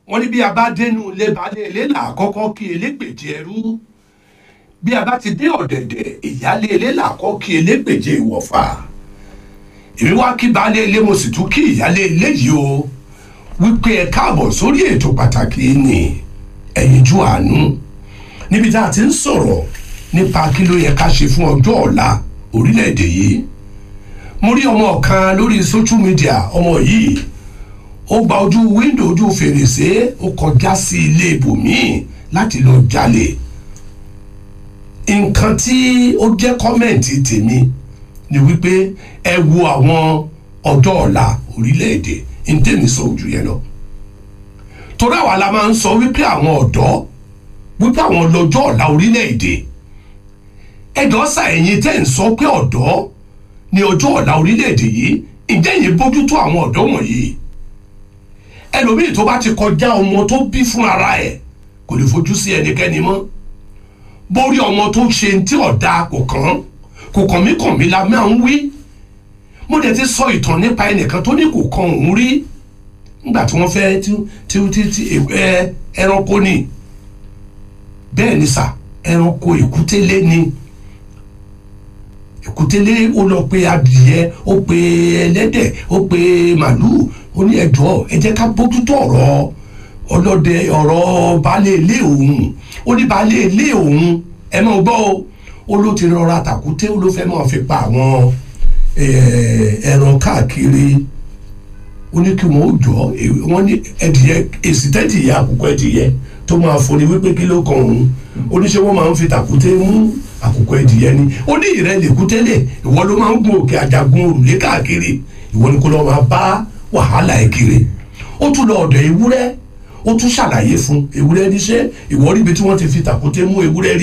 wọ́n ní bí a bá dénú ilé baálé ilé là kọ́kọ́ kí elégbèje ẹrú, bí a bá ti dé ọ̀dẹ̀dẹ̀ ìyálé ilé là kọ́ kí elégbèje ìwọ̀fà. èmi wá kí baálé ilé mo sì tún kí ìyálé ilé yìí o wípé ẹ káàbọ̀ sórí ètò pàtàkì ní ẹ̀yinjú àánú, níbi tá a ti ń sọ̀rọ̀ nípa kí ló yẹ ká ṣe fún ọjọ́ ọ̀la orílẹ̀-èdè yìí. mo rí ọmọ kan lórí social media, ọmọ yìí ó gba ojú wíńdò ojú fèrèsé ó kọjá sí ilé ibòmíì láti lọ jalè. nǹkan tí ó jẹ́ kọ́mẹ̀ntì tèmi ni wípé ẹ wo àwọn ọjọ́ ọ̀la orílẹ̀-èdè ń tèmi sọ ojú yẹn lọ. torí àwa la máa ń sọ wípé àwọn ọ̀dọ́ wípé àwọn lọ́jọ́ ọ̀la orílẹ̀-èdè. ẹ̀dọ́ sà ẹ̀yin tẹ́ ń sọ pé ọ̀dọ́ ni ọjọ́ ọ̀la orílẹ̀-èdè yìí, ǹjẹ́ yìí bójútó àwọn ọ̀dọ́ wọ̀nyí? ẹlòmíì tó bá ti kọjá ọmọ tó bí fún ara ẹ̀ kò lè fojú sí ẹnikẹ́ni mọ́. bórí ọmọ tó ṣe tí ọ̀dà kò kàn mí la máa ń wí. mo dẹ̀ ti sọ ìtàn nípa ẹnìkan tó ní kò kan òun rí nígbà tí wọ́n fẹ́ tí ẹranko ni. bẹ́ẹ̀ ni sà, ẹranko èkútélé ni. èkútélé ó lọ pe adìyẹ, ó pe ẹlẹ́dẹ̀, ó pe màlúù, ó ní ẹjọ́ ẹ jẹ́ ká bójútó ọ̀rọ̀ ọlọ́dẹ, ọ̀rọ̀ baálé ilé òun. ó ní baálé ilé òun ẹ máa gbọ́ ó ló ti rọra tàkúté, ó ló fẹ́ máa fi pa àwọn ẹran káàkiri. ó ní kí wọ́n jọ wọ́n ní ẹdìyẹ, èsì tẹ́dìyẹ àkùkọ ẹdìyẹ tó máa foni wípé kí ló kan òun. ó ní ṣé wọ́n máa ń fi tàkúté mú àkùkọ ẹdìyẹ ni. ó ní ìrẹ́lẹ̀ kútẹ́lẹ̀ ìwọ ló máa ń gun òkè àjàgùn òrùlé káàkiri, ìwọ ni kó lọ́ọ́ máa bá wàhálà ẹ̀ kiri. ó tún lọ ọ̀dọ̀ ewúrẹ́, ó tún ṣàlàyé fún ewúrẹ́ níṣẹ́ ìwọ ríbi tí wọ́n ti fi tàkúté mú ewúrẹ́ rí.